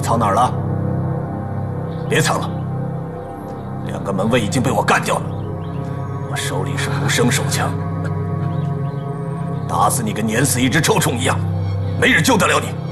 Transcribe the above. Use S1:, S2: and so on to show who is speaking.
S1: 藏哪儿了？别藏了，2个门卫已经被我干掉了。我手里是无声手枪，打死你跟碾死一只臭虫一样，没人救得了你。